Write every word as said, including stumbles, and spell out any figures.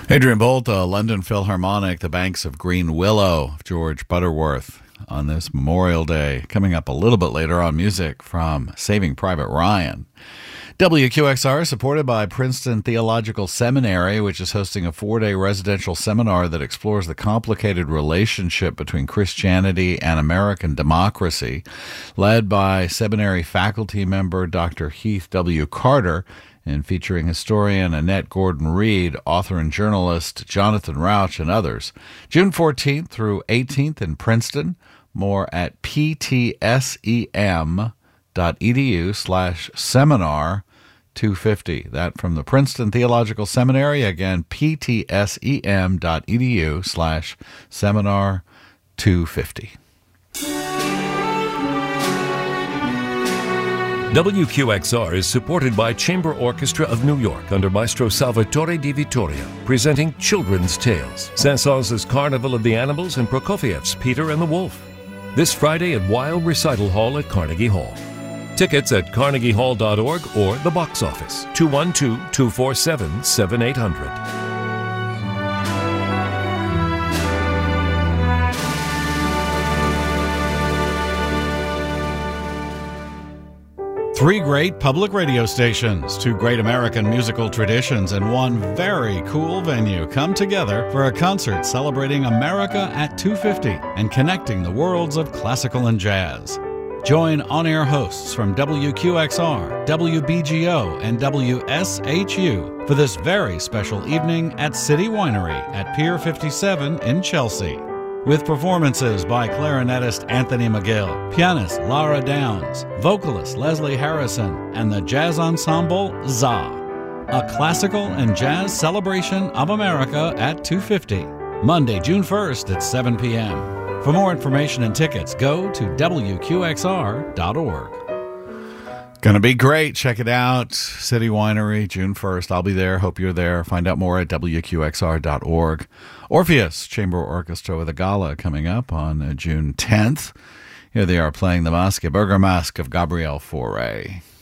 Adrian Bolt, the London Philharmonic, The Banks of Green Willow, George Butterworth on this Memorial Day. Coming up a little bit later on, music from Saving Private Ryan. W Q X R is supported by Princeton Theological Seminary, which is hosting a four-day residential seminar that explores the complicated relationship between Christianity and American democracy, led by seminary faculty member Doctor Heath W. Carter, and featuring historian Annette Gordon-Reed, author and journalist Jonathan Rauch, and others. June fourteenth through eighteenth in Princeton. More at ptsem.edu slash seminar 250. That from the Princeton Theological Seminary. Again, ptsem.edu slash seminar 250. W Q X R is supported by Chamber Orchestra of New York under Maestro Salvatore Di Vittorio, presenting Children's Tales, Saint-Saëns' Carnival of the Animals, and Prokofiev's Peter and the Wolf. This Friday at Wild Recital Hall at Carnegie Hall. Tickets at carnegie hall dot org or the box office, two one two, two four seven, seven eight zero zero. Three great public radio stations, two great American musical traditions, and one very cool venue come together for a concert celebrating America at two fifty and connecting the worlds of classical and jazz. Join on-air hosts from W Q X R, W B G O, and W S H U for this very special evening at City Winery at Pier fifty-seven in Chelsea. With performances by clarinetist Anthony McGill, pianist Lara Downs, vocalist Leslie Harrison, and the jazz ensemble Za. A classical and jazz celebration of America at two fifty, Monday, June first at seven p.m. For more information and tickets, go to W Q X R dot org. Gonna be great. Check it out. City Winery, June first. I'll be there. Hope you're there. Find out more at W Q X R dot org. Orpheus Chamber Orchestra with a gala coming up on June tenth. Here they are playing the Masque Bergamasque of Gabriel Fauré.